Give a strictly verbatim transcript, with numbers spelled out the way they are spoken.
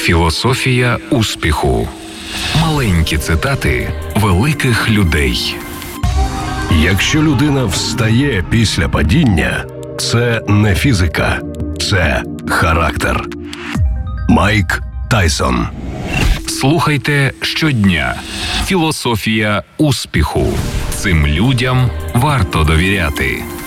Філософія успіху. Маленькі цитати великих людей. Якщо людина встає після падіння, це не фізика, це характер. Майк Тайсон. Слухайте щодня. Філософія успіху. Цим людям варто довіряти.